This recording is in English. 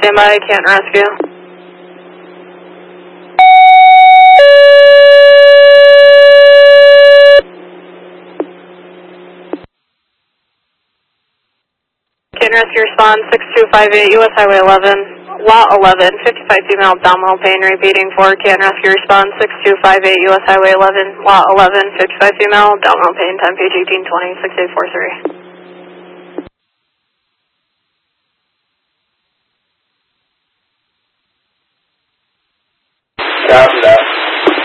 stand by, can't rescue. Can't rescue, respond 6258 US Highway 11, Lot 11, 55 female abdominal pain, repeating for can't rescue, respond 6258 US Highway 11, Lot 11, 55 female abdominal pain, time page 1820, 6843.